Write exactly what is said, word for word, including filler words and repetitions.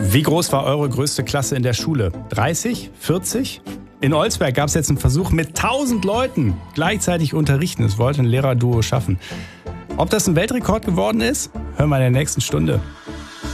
Wie groß war eure größte Klasse in der Schule? dreißig? vierzig? In Olsberg gab es jetzt einen Versuch mit tausend Leuten gleichzeitig unterrichten. Das wollte ein Lehrerduo schaffen. Ob das ein Weltrekord geworden ist, hören wir in der nächsten Stunde.